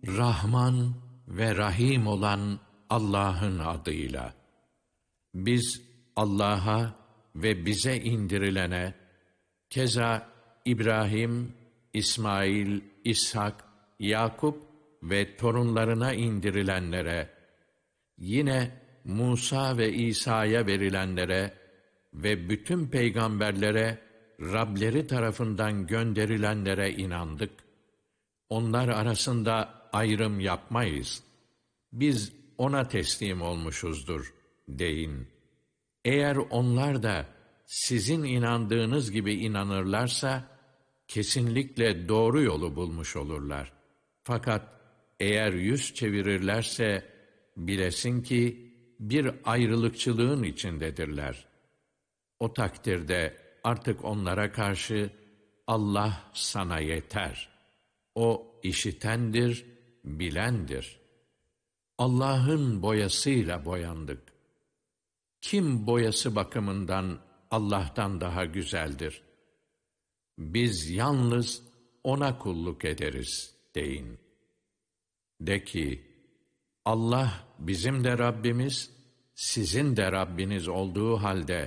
Rahman ve Rahim olan Allah'ın adıyla. Biz Allah'a ve bize indirilene, keza İbrahim, İsmail, İshak, Yakup ve torunlarına indirilenlere, yine Musa ve İsa'ya verilenlere ve bütün peygamberlere Rableri tarafından gönderilenlere inandık. Onlar arasında ayrım yapmayız. Biz ona teslim olmuşuzdur deyin. Eğer onlar da sizin inandığınız gibi inanırlarsa, kesinlikle doğru yolu bulmuş olurlar. Fakat eğer yüz çevirirlerse, bilesin ki bir ayrılıkçılığın içindedirler. O takdirde artık onlara karşı Allah sana yeter. O işitendir, bilendir. Allah'ın boyasıyla boyandık. Kim boyası bakımından Allah'tan daha güzeldir? Biz yalnız O'na kulluk ederiz deyin. De ki, Allah bizim de Rabbimiz, sizin de Rabbiniz olduğu halde